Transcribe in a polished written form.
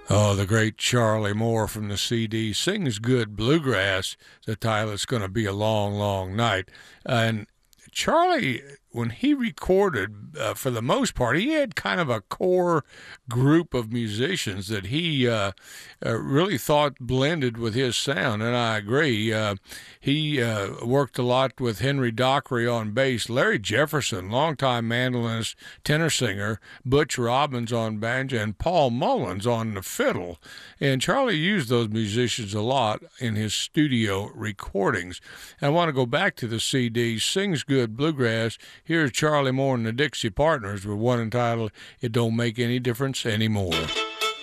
Oh, the great Charlie Moore from the CD sings good bluegrass. The title is going to be a long, long night. And Charlie, when he recorded, for the most part, he had kind of a core group of musicians that he really thought blended with his sound, and I agree. He worked a lot with Henry Dockery on bass, Larry Jefferson, longtime mandolinist, tenor singer, Butch Robbins on banjo, and Paul Mullins on the fiddle. And Charlie used those musicians a lot in his studio recordings. I want to go back to the CD, Sings Good Bluegrass. Here's Charlie Moore and the Dixie Partners with one entitled It Don't Make Any Difference Anymore.